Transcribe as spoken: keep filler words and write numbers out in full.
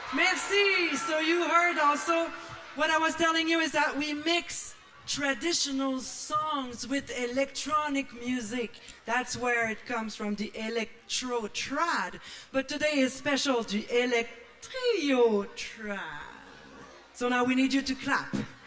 Merci. So you heard also what I was telling you is that we mix traditional songs with electronic music. That's where it comes from, the electro trad. But today is special, the electrio trad. So now we need you to clap.